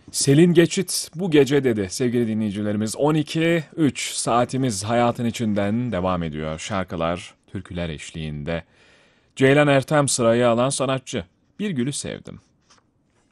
Selin Geçit bu gece dedi sevgili dinleyicilerimiz. 12:03 saatimiz hayatın içinden devam ediyor. Şarkılar, türküler eşliğinde. Ceylan Ertem sırayı alan sanatçı. Bir gülü sevdim.